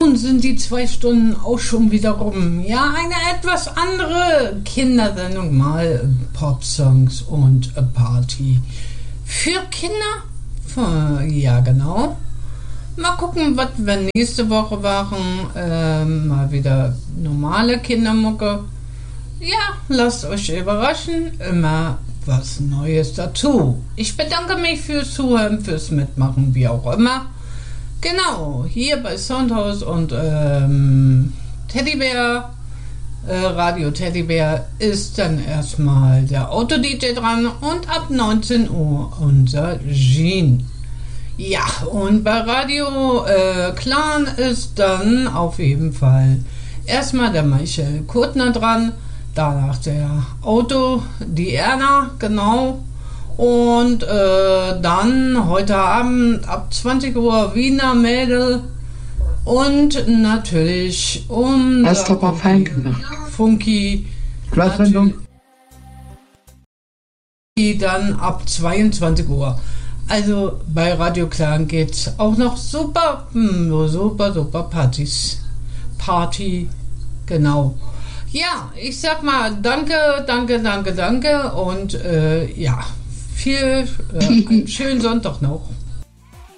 nun sind die 2 Stunden auch schon wieder rum. Ja, eine etwas andere Kindersendung, mal Popsongs und Party. Für Kinder? Ja, genau. Mal gucken, was wir nächste Woche machen. Mal wieder normale Kindermucke. Ja, lasst euch überraschen. Immer was Neues dazu. Ich bedanke mich fürs Zuhören, fürs Mitmachen, wie auch immer. Genau, hier bei Soundhouse und Teddybär, Radio Teddybär ist dann erstmal der Auto-DJ dran und ab 19 Uhr unser Jean. Ja, und bei Radio Clan ist dann auf jeden Fall erstmal der Michael Kurtner dran, danach der Auto, die Erna, genau. Und dann heute Abend ab 20 Uhr Wiener Mädel und natürlich Funky dann ab 22 Uhr. Also bei Radio Clan geht's auch noch super Partys. Party, genau. Ja, ich sag mal danke und ja, einen schönen Sonntag noch.